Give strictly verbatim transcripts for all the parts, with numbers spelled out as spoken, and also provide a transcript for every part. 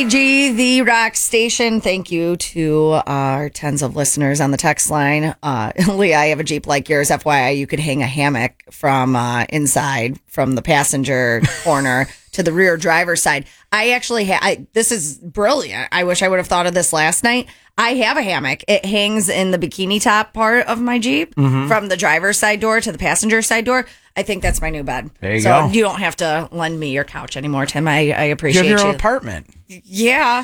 G, the rock station. Thank you to our tens of listeners on the text line. Uh, Leah, I have a Jeep like yours. F Y I, you could hang a hammock from uh, inside, from the passenger corner to the rear driver's side. I actually have, this is brilliant. I wish I would have thought of this last night. I have a hammock. It hangs in the bikini top part of my Jeep, mm-hmm. from the driver's side door to the passenger side door. I think that's my new bed. There you so go. You don't have to lend me your couch anymore, Tim. I, I appreciate you. You have your you. apartment. Yeah.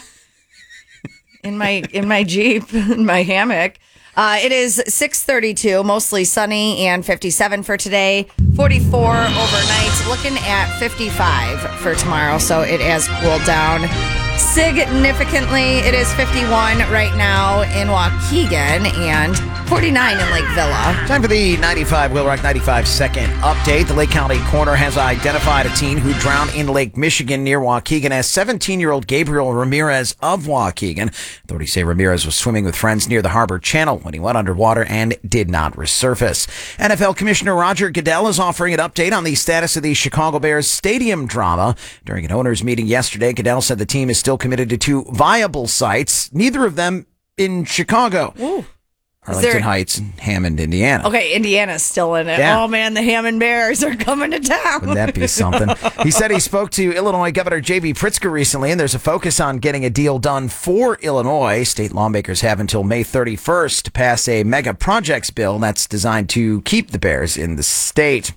In my in my Jeep, in my hammock. Uh, it is six thirty-two, mostly sunny, and fifty-seven for today. forty-four overnight, looking at fifty-five for tomorrow. So it has cooled down significantly. It is fifty-one right now in Waukegan and forty-nine in Lake Villa. Time for the ninety-five Wheel Rock ninety-five second update. The Lake County coroner has identified a teen who drowned in Lake Michigan near Waukegan as seventeen-year-old Gabriel Ramirez of Waukegan. Authorities say Ramirez was swimming with friends near the harbor channel when he went underwater and did not resurface. N F L Commissioner Roger Goodell is offering an update on the status of the Chicago Bears stadium drama. During an owners meeting yesterday, Goodell said the team is still committed to two viable sites, neither of them in Chicago. Ooh. Arlington there... Heights and Hammond, Indiana. Okay, Indiana's still in it. Yeah. Oh, man, the Hammond Bears are coming to town. Wouldn't that be something? He said he spoke to Illinois Governor J B Pritzker recently, and there's a focus on getting a deal done for Illinois. State lawmakers have until May thirty-first to pass a mega projects bill that's designed to keep the Bears in the state.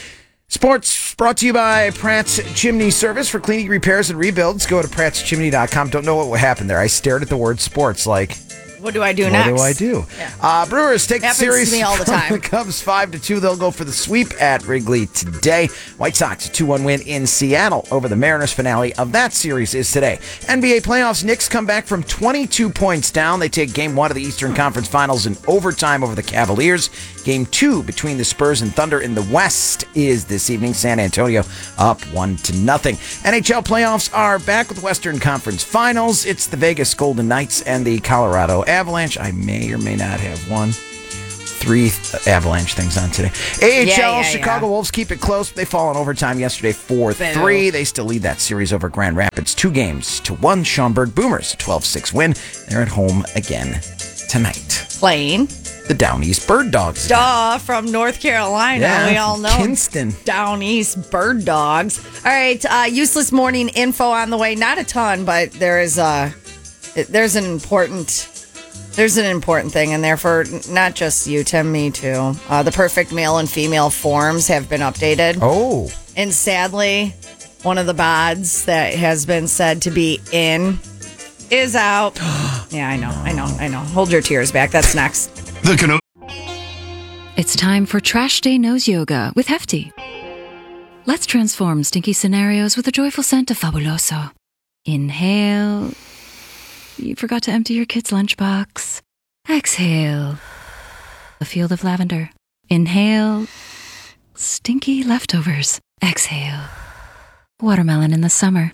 Sports brought to you by Pratt's Chimney Service for cleaning, repairs, and rebuilds. Go to pratts chimney dot com. Don't know what happened there. I stared at the word sports like... What do I do what next? What do I do? Yeah. Uh, Brewers take Happens the series to me all the time. from the Cubs five to two. They'll go for the sweep at Wrigley today. White Sox a two one win in Seattle over the Mariners. Finale of that series is today. N B A playoffs. Knicks come back from twenty-two points down. They take game one of the Eastern Conference Finals in overtime over the Cavaliers. Game two between the Spurs and Thunder in the West is this evening. San Antonio up one to nothing. N H L playoffs are back with Western Conference Finals. It's the Vegas Golden Knights and the Colorado Avalanche. I may or may not have one. Three Avalanche things on today. A H L, yeah, yeah, Chicago yeah. Wolves keep it close. They fall in overtime yesterday four three. They still lead that series over Grand Rapids. Two games to one. Schaumburg Boomers, twelve six win. They're at home again tonight. Playing the Down East Bird Dogs. Duh, from North Carolina. Yeah, we all know. Kinston. Down East Bird Dogs. All right, uh, useless morning info on the way. Not a ton, but there is uh, there's an important... There's an important thing in there for not just you, Tim, me too. Uh, the perfect male and female forms have been updated. Oh. And sadly, one of the bods that has been said to be in is out. Yeah, I know, I know, I know. Hold your tears back. That's next. The Cano- It's time for Trash Day Nose Yoga with Hefty. Let's transform stinky scenarios with a joyful scent of Fabuloso. Inhale. You forgot to empty your kid's lunchbox. Exhale. A field of lavender. Inhale. Stinky leftovers. Exhale. Watermelon in the summer.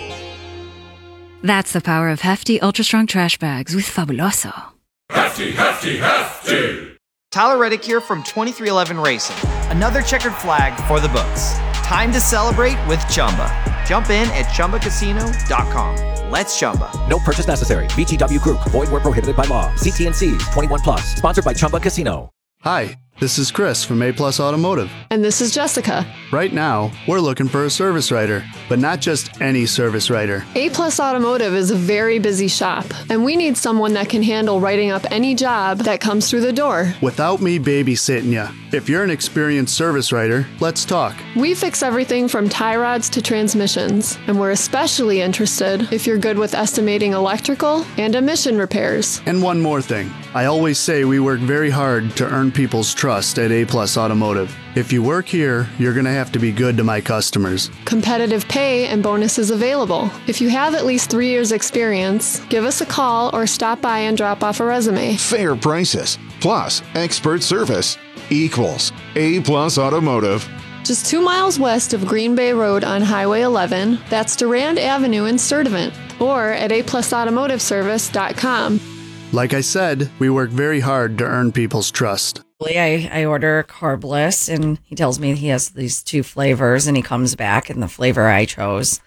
That's the power of Hefty Ultra Strong Trash Bags with Fabuloso. Hefty, hefty, hefty! Tyler Reddick here from twenty-three eleven Racing. Another checkered flag for the books. Time to celebrate with Chumba. Jump in at Chumba Casino dot com. Let's Chumba. No purchase necessary. V G W Group. Void where prohibited by law. C T N C. twenty-one plus. Sponsored by Chumba Casino. Hi, this is Chris from A Plus Automotive. And this is Jessica. Right now, we're looking for a service writer, but not just any service writer. A Plus Automotive is a very busy shop, and we need someone that can handle writing up any job that comes through the door. Without me babysitting you. If you're an experienced service writer, let's talk. We fix everything from tie rods to transmissions, and we're especially interested if you're good with estimating electrical and emission repairs. And one more thing. I always say we work very hard to earn people's trust at A Plus Automotive. If you work here, you're going to have to be good to my customers. Competitive pay and bonuses available. If you have at least three years experience, give us a call or stop by and drop off a resume. Fair prices plus expert service equals A Plus Automotive. Just two miles west of Green Bay Road on Highway eleven, that's Durand Avenue in Sturtevant, or at a plus automotive service dot com. Like I said, we work very hard to earn people's trust. I, I order carbless, and he tells me he has these two flavors, and he comes back, and the flavor I chose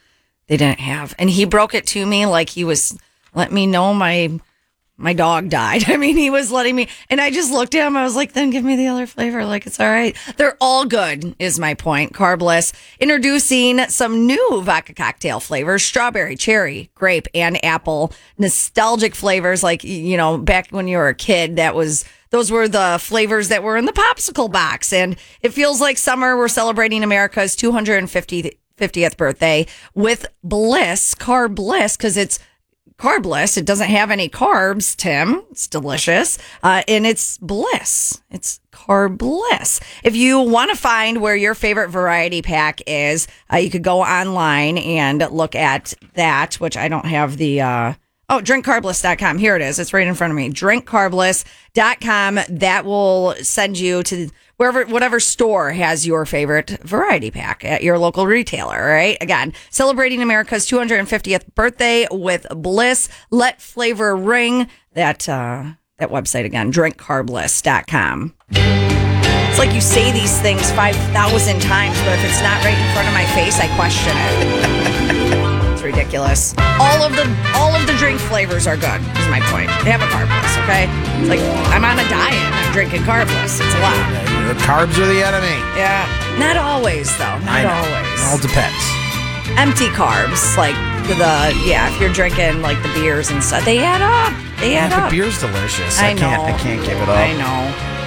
they didn't have. And he broke it to me like he was letting me know my my dog died. I mean, he was letting me, and I just looked at him. I was like, then give me the other flavor. Like, it's all right. They're all good, is my point. Carbless. Introducing some new vodka cocktail flavors: strawberry, cherry, grape, and apple. Nostalgic flavors, like, you know, back when you were a kid, that was, those were the flavors that were in the popsicle box. And it feels like summer. We're celebrating America's two hundred fiftieth birthday with Bliss, Carb Bliss, because it's carbless. It doesn't have any carbs, Tim. It's delicious. Uh, and it's bliss. It's carb bliss. If you want to find where your favorite variety pack is, uh, you could go online and look at that, which I don't have the... Uh, oh, drink carbless dot com. Here it is. It's right in front of me. drink carbless dot com. That will send you to wherever, whatever store has your favorite variety pack at your local retailer, right? Again, celebrating America's two hundred fiftieth birthday with Bliss. Let flavor ring. That, uh, that website again, drink carbless dot com. It's like you say these things five thousand times, but if it's not right in front of my face, I question it. It's ridiculous. All of the all of the drink flavors are good, is my point. They have a carbless, okay? It's like, I'm on a diet and I'm drinking carbless. It's a lot. The carbs are the enemy. Yeah. Not always, though. Not always. It all depends. Empty carbs, like the, yeah, if you're drinking like the beers and stuff, they add up. They add yeah, up. The beer's delicious. I, I can't, know. I can't give it up. I know.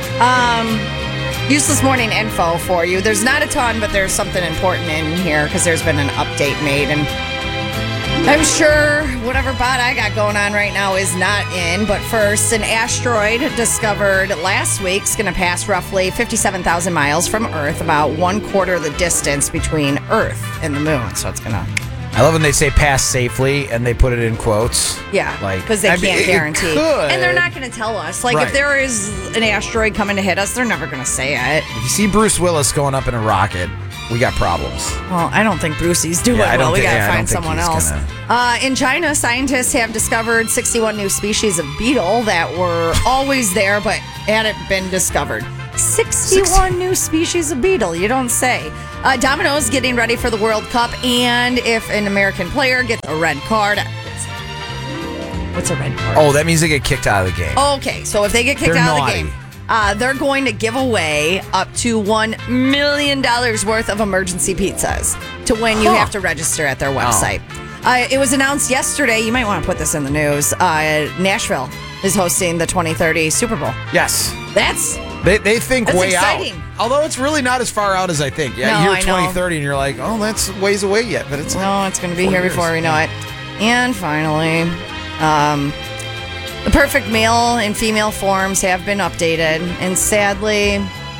Um... Useless morning info for you. There's not a ton, but there's something important in here because there's been an update made, and I'm sure whatever bot I got going on right now is not in. But first, an asteroid discovered last week is going to pass roughly fifty-seven thousand miles from Earth, about one quarter of the distance between Earth and the moon. So it's going to... I love when they say pass safely and they put it in quotes. Yeah, like because they I can't mean, guarantee. Could. And they're not going to tell us. Like, Right. if there is an asteroid coming to hit us, they're never going to say it. If you see Bruce Willis going up in a rocket, we got problems. Well, I don't think Brucey's doing Yeah, I don't well. We think- got to yeah, I find don't think someone he's else. gonna- Uh, in China, scientists have discovered sixty-one new species of beetle that were always there but hadn't been discovered. sixty-one new species of beetle, you don't say. Uh, Domino's getting ready for the World Cup, and if an American player gets a red card... What's a red card? Oh, that means they get kicked out of the game. Okay, so if they get kicked They're out naughty. of the game, uh, they're going to give away up to one million dollars worth of emergency pizzas. To win, you Huh. have to register at their website. Uh, it was announced yesterday. You might want to put this in the news. Uh, Nashville is hosting the twenty thirty Super Bowl. Yes. That's... They they think That's way exciting. out. Although it's really not as far out as I think. Yeah, No, you're I know. twenty thirty and you're like, oh, that's ways away yet. But it's No, it's going to be four here years. before we know it. And finally, um, the perfect male and female forms have been updated. And sadly,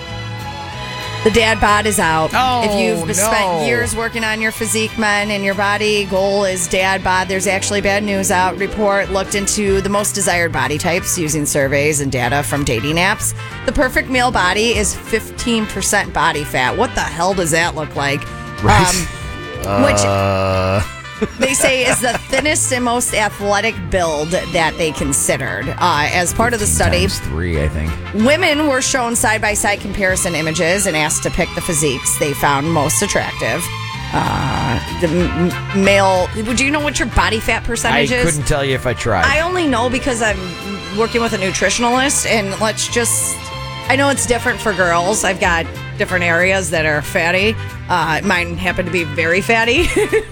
the dad bod is out. Oh, if you've no. spent years working on your physique, men, and your body goal is dad bod, there's actually bad news out. Report looked into the most desired body types using surveys and data from dating apps. The perfect male body is fifteen percent body fat. What the hell does that look like? Right. Um, which Uh, they say is the thinnest and most athletic build that they considered. Uh, as part of the study, times three, I think. women were shown side-by-side comparison images and asked to pick the physiques they found most attractive. Uh, the m- male, would you know what your body fat I percentage is? couldn't tell you if I tried. I only know because I'm working with a nutritionalist, and let's just, I know it's different for girls. I've got different areas that are fatty. Uh, mine happen to be very fatty.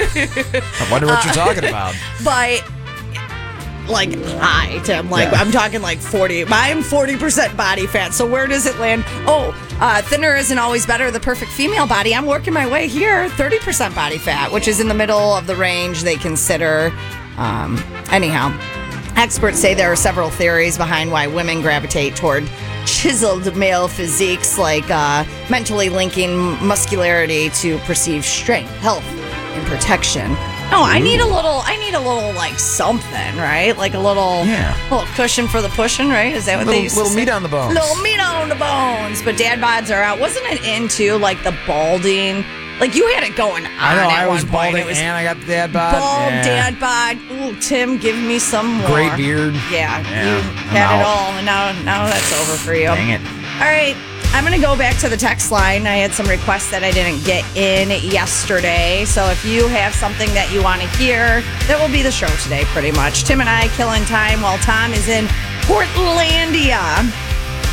I wonder what you're talking about. But like high, Tim. Like Yeah. I'm talking like forty. I'm forty percent body fat. So where does it land? Oh, uh, thinner isn't always better. The perfect female body. I'm working my way here. thirty percent body fat, which is in the middle of the range they consider. Um, anyhow, experts say there are several theories behind why women gravitate toward chiseled male physiques, like uh, mentally linking muscularity to perceived strength, health, and protection. No, I need a little. I need a little like something, right? Like a little, Yeah. little cushion for the pushing, right? Is that what they Little, used little to say? meat on the bones. Little meat on the bones. But dad bods are out. Wasn't it into like the balding? Like you had it going on. I know, at I was one point. balding It was and I got the dad bod. bald Yeah. dad bod. Ooh, Tim, give me some more. Great beard. Yeah, Yeah, you I'm had it out. all, and now now that's over for you. Dang it. All right, I'm going to go back to the text line. I had some requests that I didn't get in yesterday. So if you have something that you want to hear, that will be the show today, pretty much. Tim and I killing time while Tom is in Portlandia.